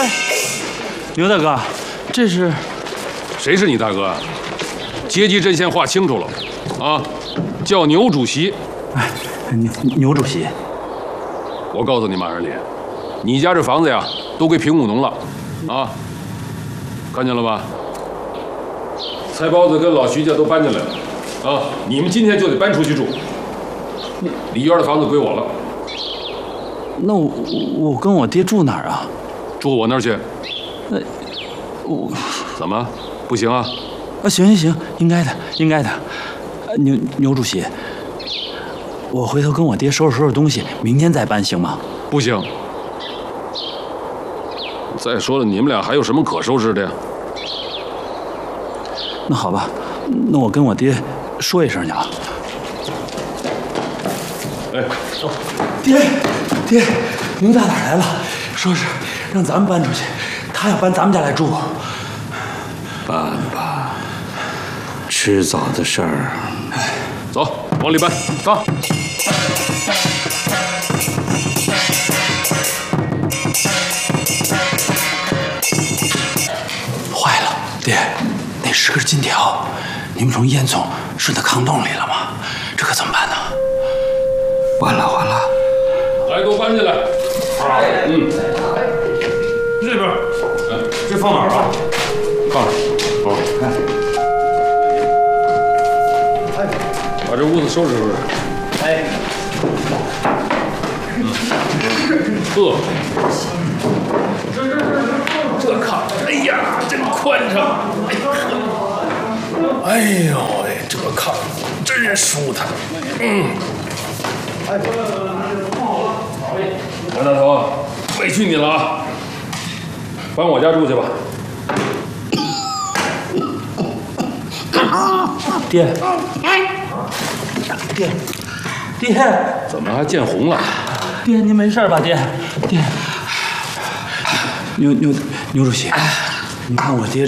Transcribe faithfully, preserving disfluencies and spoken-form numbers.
哎，牛大哥，这是谁是你大哥啊？阶级阵线划清楚了，啊，叫牛主席。 哎，牛牛主席， 我告诉你马二林，你家这房子呀，都归平武农了，啊，看见了吧？菜包子跟老徐家都搬进来了，啊，你们今天就得搬出去住。里院的房子归我了。 那我我跟我爹住哪儿啊？ 住我那儿去。 那我怎么不行啊？ 啊，行行行，应该的，应该的。牛牛主席，我回头跟我爹收拾收拾东西，明天再搬行吗？ 不行。再说了，你们俩还有什么可收拾的呀？ 那好吧，那我跟我爹说一声去啊。 哎， 走，爹，爹，牛大哪来了？说是让咱们搬出去，他要搬咱们家来住。 搬吧，迟早的事儿。 走，往里搬，走。 坏了，爹，那十根金条，你们从烟囱顺到炕洞里了吗？这可怎么办呢？ 完了完了！ 来，都搬进来。嗯， 这边，嗯，这放哪儿啊？ 炕上。好， 哎， 把这屋子收拾收拾。 哎， 嗯，呵，这这炕，哎呀，真宽敞。哎呦喂，这炕真舒坦。嗯。王大头，委屈你了啊！搬我家住去吧。 爹，爹，爹， 怎么还见红了？ 爹，您没事吧？爹，爹，牛牛牛主席，你看我爹。